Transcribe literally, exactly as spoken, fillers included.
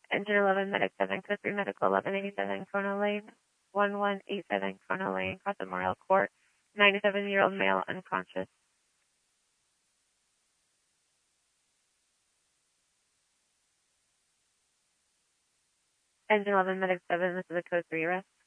Engine eleven, Medic seven, Code three Medical eleven eighty-seven, Corona Lane, one one eight seven, Corona Lane, Cross Memorial Court, ninety-seven-year-old male, unconscious. Engine eleven, Medic seven, this is a Code three arrest.